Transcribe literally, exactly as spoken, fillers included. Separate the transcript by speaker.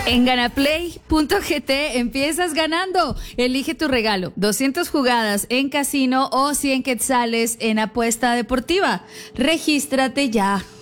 Speaker 1: En Ganaplay punto g t empiezas ganando. Elige tu regalo. doscientas jugadas en casino o cien quetzales en apuesta deportiva. Regístrate ya.